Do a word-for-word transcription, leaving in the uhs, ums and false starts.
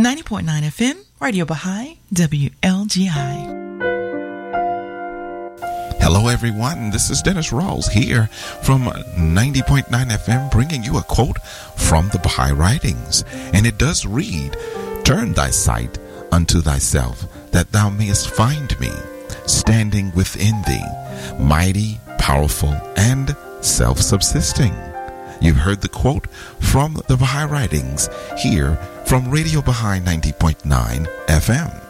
ninety point nine F M, Radio Baha'i, W L G I. Hello, everyone. This is Dennis Rawls here from ninety point nine F M, bringing you a quote from the Baha'i Writings. And it does read, "Turn thy sight unto thyself, that thou mayest find me, standing within thee, mighty, powerful, and self-subsisting." You've heard the quote from the Baha'i Writings here from Radio Baha'i ninety point nine F M.